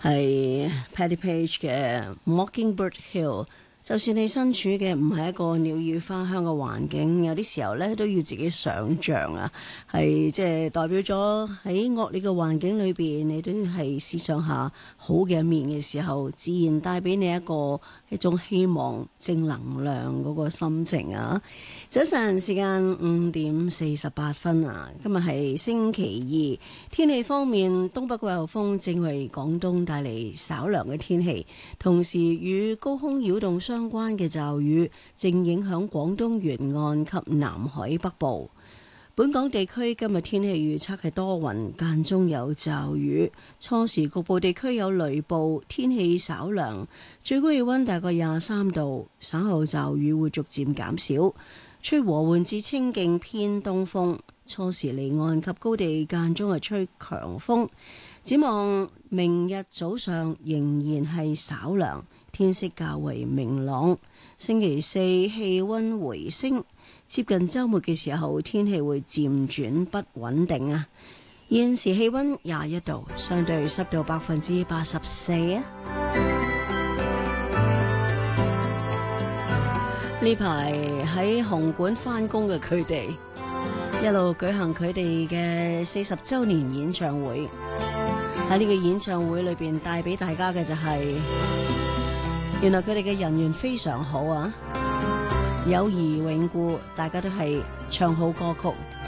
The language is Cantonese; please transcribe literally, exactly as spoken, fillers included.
係 Patti Page 嘅 Mockingbird Hill。就算你身處嘅唔係一個鳥語花香嘅環境，有啲時候咧都要自己想像啊，係即係代表咗喺惡劣嘅環境裏邊，你都係思想下好嘅一面嘅時候，自然帶俾你一個一種希望、正能量嗰個心情啊！早晨時間五點四十八分啊，今日係星期二，天氣方面，東北季候風正為廣東帶嚟稍涼嘅天氣，同時與高空擾動相關嘅驟雨正影響廣東沿岸及南海北部。本港地區今日天氣預測係多雲，間中有驟雨，初時局部地區有雷暴，天氣稍涼，最高氣溫大概廿三度，稍後驟雨會逐漸減少，吹和緩至清勁偏東風，初時離岸及高地間中係吹強風。展望明日早上仍然係稍涼，天色較為明朗。星期四氣溫回升，接近週末嘅時候天氣會漸轉不穩定啊。現時氣溫廿一度，相對濕度百分之八十四啊。呢排喺紅館返工嘅佢哋，一路舉行佢哋嘅四十週年演唱會。喺呢個演唱會裏邊帶俾大家嘅就係、是，原來佢哋嘅人緣非常好啊，友誼永固，大家都係唱好歌曲。